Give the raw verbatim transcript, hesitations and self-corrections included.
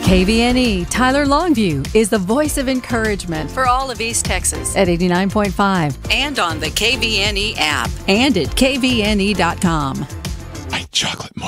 K V N E Tyler Longview is the voice of encouragement for all of East Texas at eighty-nine point five and on the K V N E app and at K V N E dot com. My chocolate